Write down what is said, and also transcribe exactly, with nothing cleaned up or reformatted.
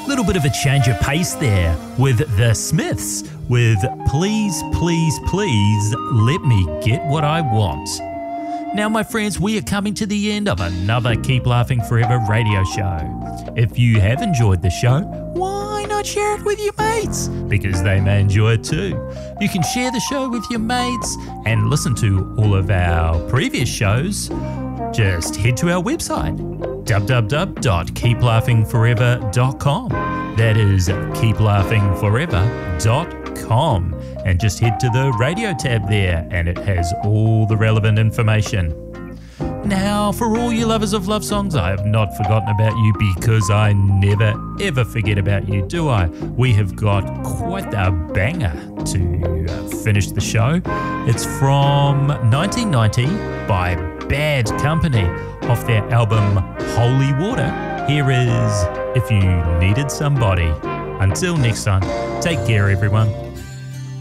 Little bit of a change of pace there with The Smiths with Please, Please, Please Let Me Get What I Want. Now, my friends, we are coming to the end of another Keep Laughing Forever radio show. If you have enjoyed the show, why not share it with your mates? Because they may enjoy it too. You can share the show with your mates and listen to all of our previous shows. Just head to our website, w w w dot keep laughing forever dot com. That is keep laughing forever dot com. And just head to the radio tab there and it has all the relevant information. Now, for all you lovers of love songs, I have not forgotten about you because I never ever forget about you, do I? We have got quite a banger to uh, finish the show. It's from nineteen ninety by Bad Company off their album Holy Water. Here is If You Needed Somebody. Until next time, take care everyone.